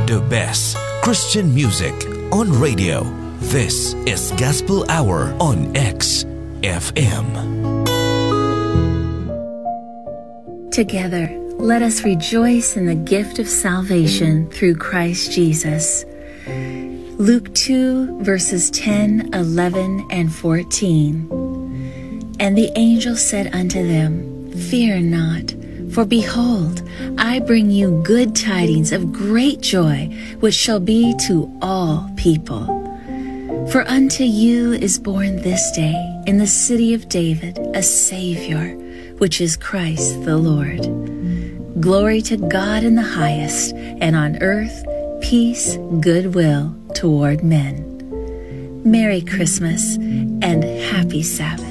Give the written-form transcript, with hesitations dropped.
The best Christian music on radio. This is Gospel Hour on X-FM. Together, let us rejoice in the gift of salvation through Christ Jesus. Luke 2, verses 10, 11, and 14. And the angel said unto them, Fear not, for behold, I bring you good tidings of great joy, which shall be to all people. For unto you is born this day in the city of David a Savior, which is Christ the Lord. Glory to God in the highest, and on earth peace, goodwill toward men. Merry Christmas and Happy Sabbath.